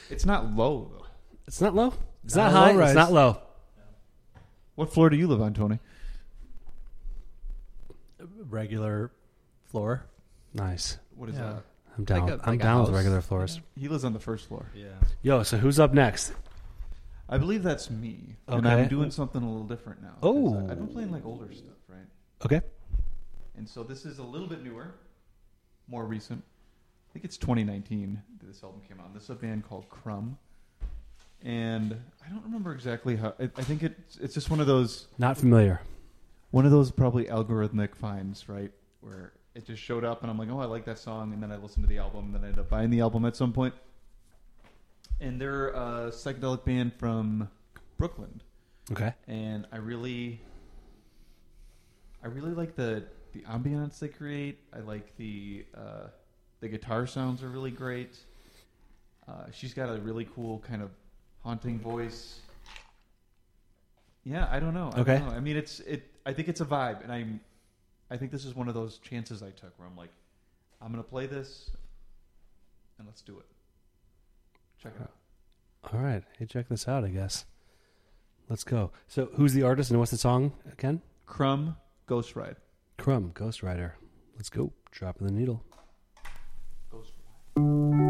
It's not low though. It's not low. It's Not not a high. low rise. It's not low. What floor do you live on, Tony? Regular floor. Nice. What is Yeah. that? I'm down. Like a I'm down with house. regular floors. He lives on the first floor. Yeah. Yo, so who's up next? I believe that's me. And Okay. I'm doing something a little different now. 'cause Oh. I've been playing like older stuff, right? Okay. And so this is a little bit newer, more recent. I think it's 2019 that this album came out. This is a band called Crumb. And I don't remember exactly how. I think it's just one of those Not familiar. probably algorithmic finds, right? Where it just showed up and I'm like, oh, I like that song. And then I listened to the album and then I ended up buying the album at some point. And they're a psychedelic band from Brooklyn. Okay. And I really like the ambiance they create. I like the guitar sounds are really great. She's got a really cool kind of haunting voice. Yeah, I don't know. Okay. I mean, I think it's a vibe, and I think this is one of those chances I took where I'm like, I'm gonna play this, and let's do it. Check it out. All right. Hey, check this out, I guess. Let's go. So who's the artist and what's the song again? Crumb, Ghost Ride. Crumb, Ghost Rider. Let's go. Dropping the needle. Ghost Ride.